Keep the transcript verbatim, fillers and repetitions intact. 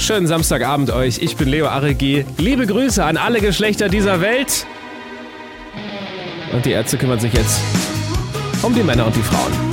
Schönen Samstagabend euch. Ich bin Leo Aregi. Liebe Grüße an alle Geschlechter dieser Welt. Und die Ärzte kümmern sich jetzt um die Männer und die Frauen.